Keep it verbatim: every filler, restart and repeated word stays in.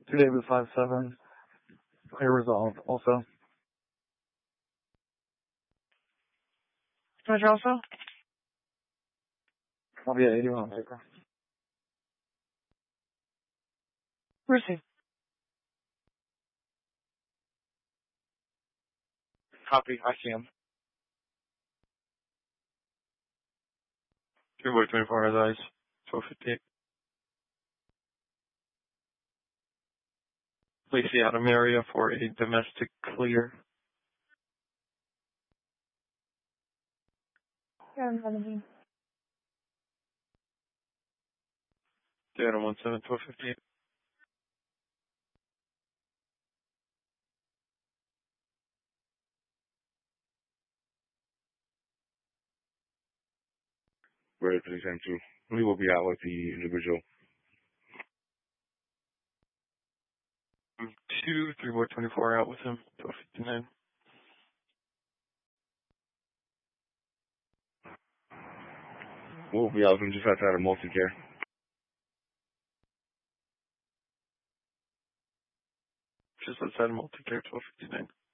Two David five seven. Clear resolved. Also. Roger. Also. I'll be at eighty-one on paper. Receive. Copy. I see him. Two boy twenty-four has eyes. twelve fifty-eight. Please see Adam area for a domestic clear. Yeah, I'm seventeen. Adam one seven, twelve fifty-eight. Ready for the exam too. We will be out with the individual. Two, three boy twenty-four out with him. twelve fifty-nine. We'll be out with him just outside of multi-care. Just outside of multi-care, twelve fifty-nine.